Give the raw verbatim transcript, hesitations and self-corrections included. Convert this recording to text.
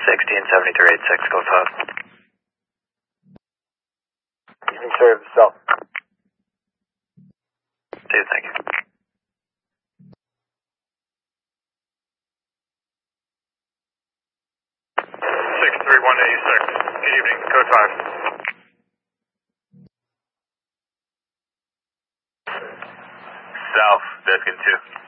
sixteen seventy-three eighty-six, code five. Evening service, South. See you, thank you. six three one eighty-six, good evening, code five. South, Deskin two.